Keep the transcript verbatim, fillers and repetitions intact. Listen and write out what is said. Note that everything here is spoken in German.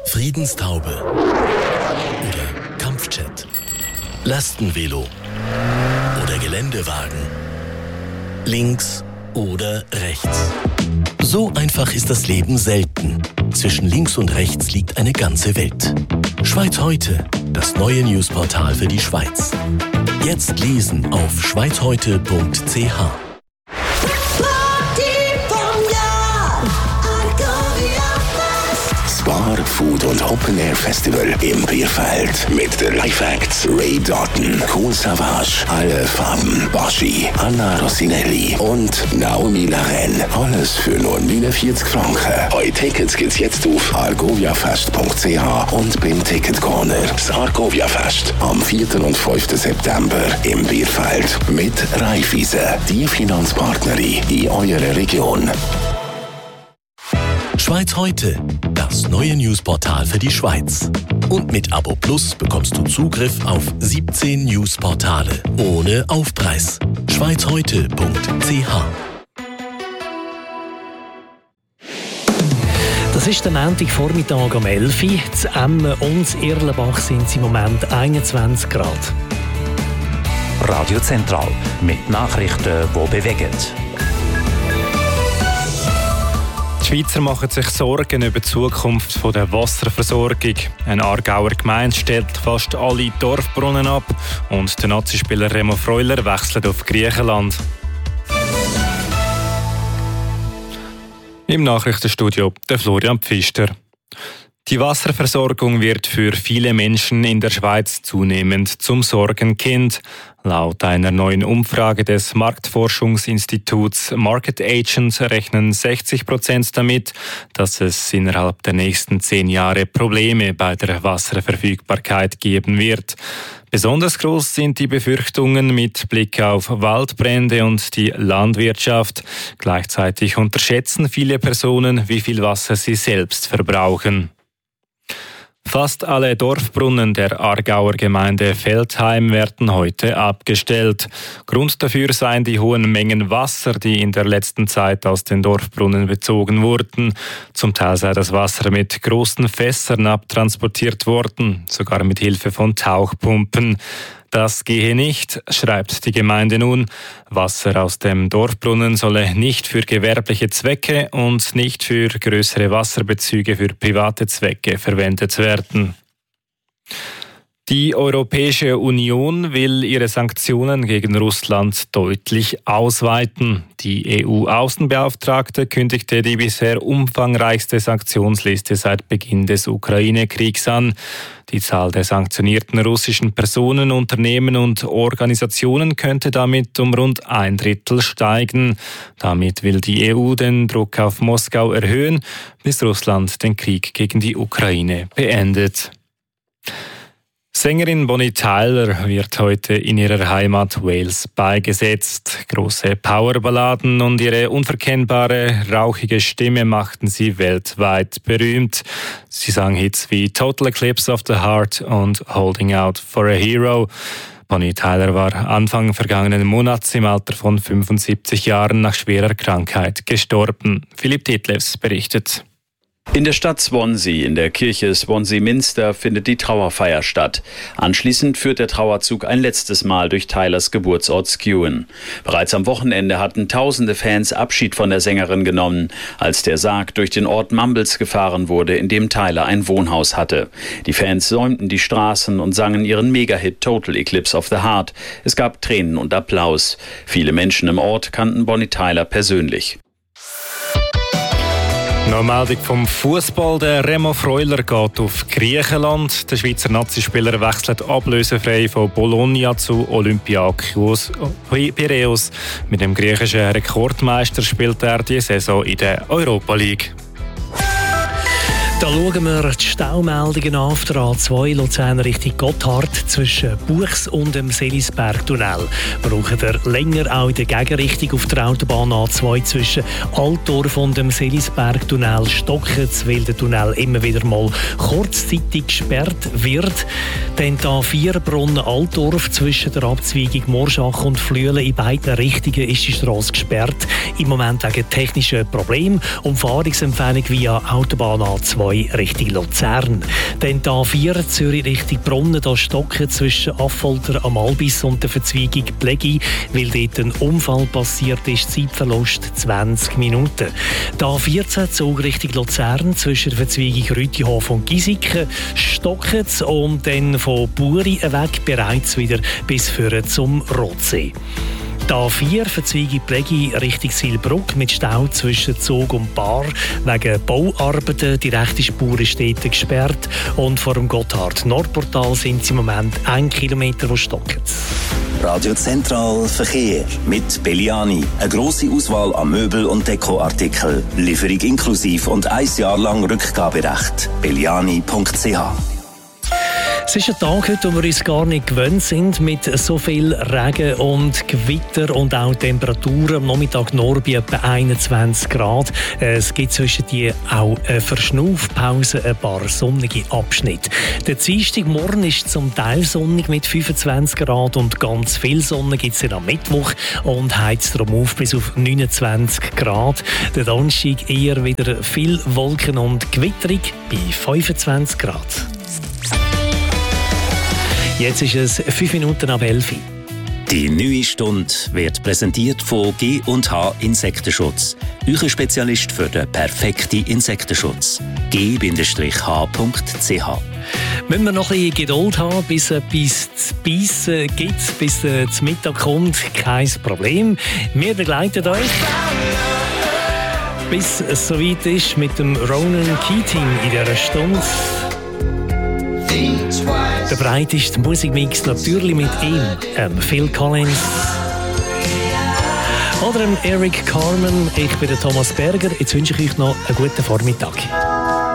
Friedenstaube oder Kampfjet, Lastenvelo oder Geländewagen, links oder rechts. So einfach ist das Leben selten. Zwischen links und rechts liegt eine ganze Welt. Schweiz heute, das neue Newsportal für die Schweiz. Jetzt lesen auf schweiz heute punkt c h. Bar, Food und Open Air Festival im Bierfeld mit den Live Acts Ray Doughton, Kool Savas, Alle Farben, Baschi, Anna Rossinelli und Naomi Laren. Alles für nur neunundvierzig Franken. Eure Tickets gibt's jetzt auf argoviafest punkt c h und beim Ticket Corner. Das Argovia Fest am vierten und fünften September im Bierfeld mit Raiffeisen, die Finanzpartnerin in eurer Region. Schweiz heute, das neue Newsportal für die Schweiz. Und mit Abo Plus bekommst du Zugriff auf siebzehn Newsportale ohne Aufpreis. schweiz heute punkt c h. Das ist der Montagvormittag um elf Uhr. Zu Emmen und in Erlenbach sind es im Moment einundzwanzig Grad. Radio Zentral mit Nachrichten, die bewegen. Die Schweizer machen sich Sorgen über die Zukunft der Wasserversorgung. Eine Aargauer Gemeinde stellt fast alle Dorfbrunnen ab und der Nazispieler Remo Freuler wechselt auf Griechenland. Im Nachrichtenstudio der Florian Pfister. Die Wasserversorgung wird für viele Menschen in der Schweiz zunehmend zum Sorgenkind. Laut einer neuen Umfrage des Marktforschungsinstituts Market Agents rechnen sechzig Prozent damit, dass es innerhalb der nächsten zehn Jahre Probleme bei der Wasserverfügbarkeit geben wird. Besonders groß sind die Befürchtungen mit Blick auf Waldbrände und die Landwirtschaft. Gleichzeitig unterschätzen viele Personen, wie viel Wasser sie selbst verbrauchen. Fast alle Dorfbrunnen der Aargauer Gemeinde Veltheim werden heute abgestellt. Grund dafür seien die hohen Mengen Wasser, die in der letzten Zeit aus den Dorfbrunnen bezogen wurden. Zum Teil sei das Wasser mit großen Fässern abtransportiert worden, sogar mit Hilfe von Tauchpumpen. Das gehe nicht, schreibt die Gemeinde nun. Wasser aus dem Dorfbrunnen solle nicht für gewerbliche Zwecke und nicht für größere Wasserbezüge für private Zwecke verwendet werden. Die Europäische Union will ihre Sanktionen gegen Russland deutlich ausweiten. Die E U-Außenbeauftragte kündigte die bisher umfangreichste Sanktionsliste seit Beginn des Ukraine-Kriegs an. Die Zahl der sanktionierten russischen Personen, Unternehmen und Organisationen könnte damit um rund ein Drittel steigen. Damit will die E U den Druck auf Moskau erhöhen, bis Russland den Krieg gegen die Ukraine beendet. Sängerin Bonnie Tyler wird heute in ihrer Heimat Wales beigesetzt. Große Powerballaden und ihre unverkennbare, rauchige Stimme machten sie weltweit berühmt. Sie sang Hits wie Total Eclipse of the Heart und Holding Out for a Hero. Bonnie Tyler war Anfang vergangenen Monats im Alter von fünfundsiebzig Jahren nach schwerer Krankheit gestorben. Philipp Detlefs berichtet. In der Stadt Swansea, in der Kirche Swansea Minster, findet die Trauerfeier statt. Anschließend führt der Trauerzug ein letztes Mal durch Tylers Geburtsort Skewen. Bereits am Wochenende hatten tausende Fans Abschied von der Sängerin genommen, als der Sarg durch den Ort Mumbles gefahren wurde, in dem Tyler ein Wohnhaus hatte. Die Fans säumten die Straßen und sangen ihren Megahit Total Eclipse of the Heart. Es gab Tränen und Applaus. Viele Menschen im Ort kannten Bonnie Tyler persönlich. Noch eine Meldung vom Fußball. Der Remo Freuler geht auf Griechenland. Der Schweizer Nazispieler wechselt ablösefrei von Bologna zu Olympiakos Piräus. Mit dem griechischen Rekordmeister spielt er die Saison in der Europa League. Da schauen wir die Staumeldungen an auf der A zwei Luzern Richtung Gotthard zwischen Buchs und dem Selisbergtunnel. Wir brauchen wir länger auch in der Gegenrichtung auf der Autobahn A zwei zwischen Altdorf und dem Selisbergtunnel stocken, weil der Tunnel immer wieder mal kurzzeitig gesperrt wird. Dann die A vier Brunnen Altdorf zwischen der Abzweigung Morschach und Flüelen in beiden Richtungen ist die Strasse gesperrt. Im Moment wegen technischen Problemen. Umfahrungsempfehlung via Autobahn A zwei zwei Richtung Luzern. Dann die A vier Zürich Richtung Brunnen, da stocken zwischen Affolter am Albis und der Verzweigung Plegi, weil dort ein Unfall passiert ist, Zeitverlust zwanzig Minuten. Die A vierzehn Zug Richtung Luzern zwischen der Verzweigung Rütihof und Giesiken stocken und dann von Buri weg bereits wieder bis für zum Rotsee. Die A vier Verzweigung Plegi Richtung Silbruck mit Stau zwischen Zug und Bar wegen Bauarbeiten. Die rechte Spur ist dort gesperrt und vor dem Gotthard-Nordportal sind sie im Moment ein Kilometer, wo stocken. Radio Zentral Verkehr mit Belliani. Eine grosse Auswahl an Möbel- und Dekoartikeln. Lieferung inklusiv und ein Jahr lang Rückgaberecht. belliani punkt c h. Es ist ein Tag heute, wo wir uns gar nicht gewöhnt sind, mit so viel Regen und Gewitter und auch Temperaturen. Am Nachmittag nur bei etwa einundzwanzig Grad. Es gibt zwischen die auch eine Verschnaufpause, ein paar sonnige Abschnitte. Der Dienstagmorgen ist zum Teil sonnig mit fünfundzwanzig Grad und ganz viel Sonne gibt es dann am Mittwoch und heizt darum auf bis auf neunundzwanzig Grad. Der Donnerstag eher wieder viel Wolken und gewitterig bei fünfundzwanzig Grad. Jetzt ist es fünf Minuten ab elf. Die neue Stunde wird präsentiert von G und H Insektenschutz. Euer Spezialist für den perfekten Insektenschutz. G H punkt c h. Müssen wir noch ein bisschen Geduld haben, bis etwas zu beißen gibt, bis es zum Mittag kommt? Kein Problem. Wir begleiten euch, bis es soweit ist mit dem Ronan Keating in dieser Stunde. Der breiteste Musikmix natürlich mit ihm, ähm, Phil Collins oder ähm, Eric Carmen. Ich bin der Thomas Berger. Jetzt wünsche ich euch noch einen guten Vormittag.